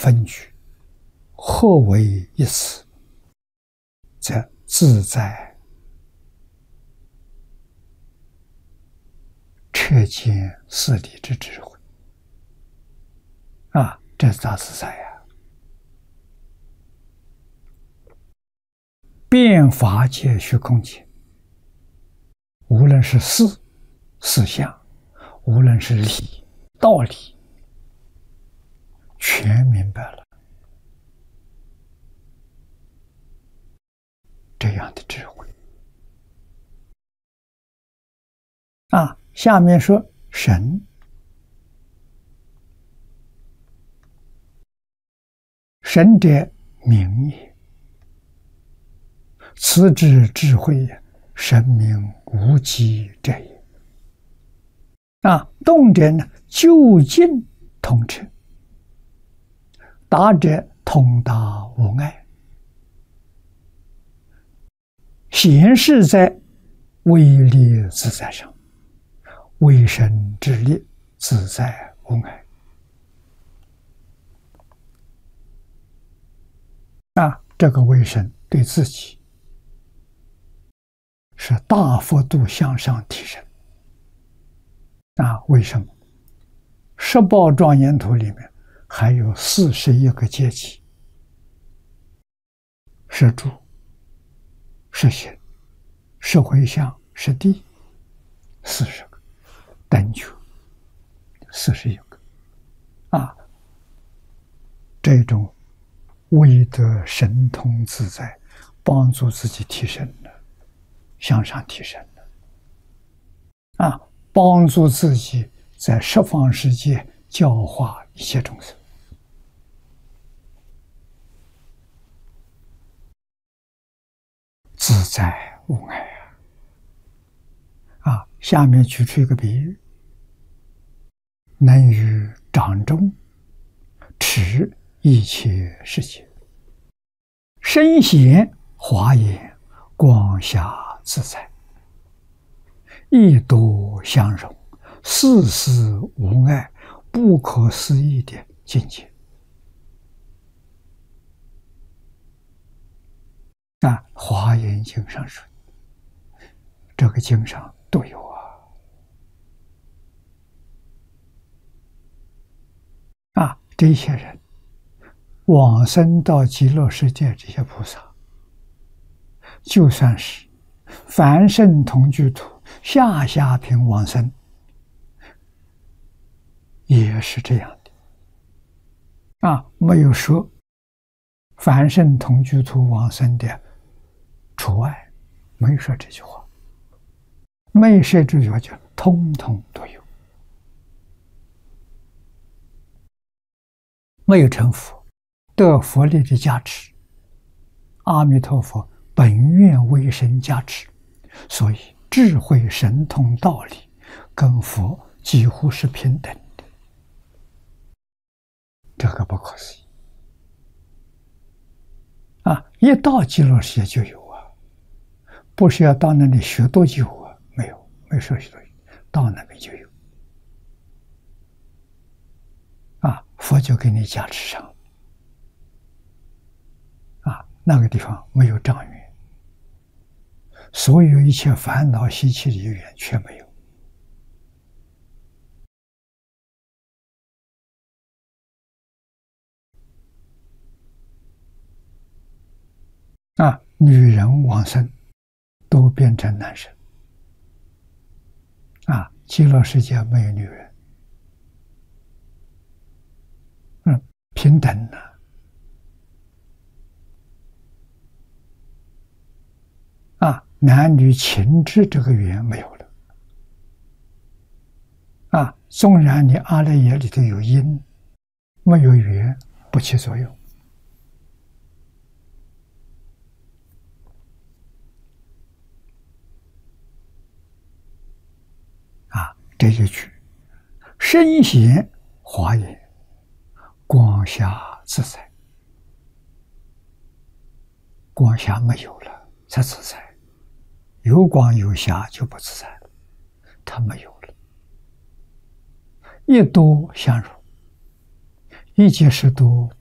分句，合为一词，则自在彻见事理之智慧。这是大自在呀！遍法界虚空界，无论是事相，无论是理道理，全明白了。这样的智慧下面说神，神者明也，此之智慧也，神明无极者也。动者呢，究竟通彻；达者通达无碍。显示在威力自在上，为神之力，自在无碍。这个为神对自己是大幅度向上提升。为什么？十报庄严图里面还有41个阶级，是住，是行，是回向，是地，40个，等觉41个。这种威德神通自在，帮助自己提升了，向上提升了，帮助自己在十方世界教化一切众生。自在无碍下面举出一个比喻：能于掌中持一切世界，身闲华严，光霞自在，一多相融，事事无碍，不可思议的境界。华严经上说，这个经上都有这些人往生到极乐世界，这些菩萨就算是凡圣同居土下品往生，也是这样的没有说凡圣同居土往生的除外，没有说这句话，没有说这句话，就通通都有。没有成佛，得佛力的加持，阿弥陀佛本愿为神加持，所以智慧神通道理跟佛几乎是平等的，这个不可思议一到极乐世界就有不是要到那里学多久没有说学多久，到那边就有佛就给你加持上那个地方没有障缘，所有一切烦恼习气的缘全没有女人往生都变成男生极乐世界没有女人平等男女情志这个缘没有了纵然你阿赖耶里头有因，没有缘不起作用这一句身闲华严，光霞自在，光霞没有了才自在，有光有霞就不自在了，它没有了。一多相融，一即是多，